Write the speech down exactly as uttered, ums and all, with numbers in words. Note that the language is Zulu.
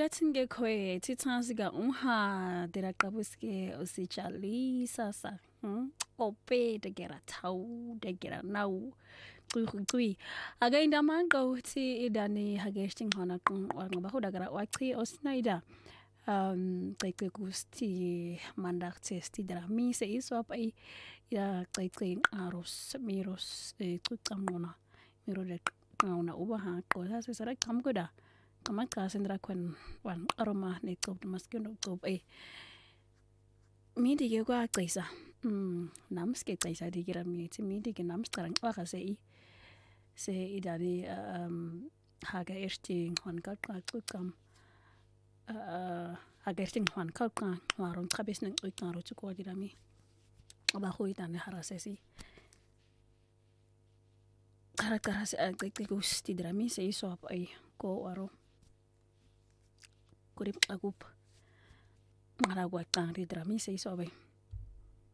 ngathi ngekho thitha sika unha dira qabuske usichalisa sa ope de gera tau de gera nau cui aga indamanqa uthi idani hagesting hona qonqa huda gara wachi osnaida um cece gusti mandak testi drami se iswap ai ya cece aros miros cucamona miro de qawna uba ha qola se sara qamgoda qamaqa sendra kwen wan aroma ne qob maskino qob ai midi ke kwa qisa mm namske qisa digira mi ti midi ke namsqara qaga se i se idani um haga erti hon ka qucam uh agerting hwan kalka waron trabes nang utaro tsuko dirami aba khoita ne harasesi kara kara se agte gusti dirami se iso ai ko waro kurip agup mara gwa tang dirami se iso bai